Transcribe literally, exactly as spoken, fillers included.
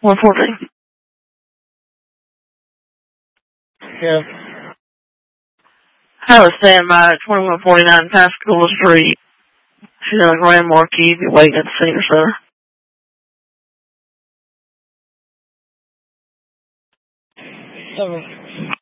one fourteen. Yeah. Highway standby at twenty-one forty-nine Pascagoula Street. She's in a Grand Marquis, be waiting at the Senior Center. Okay.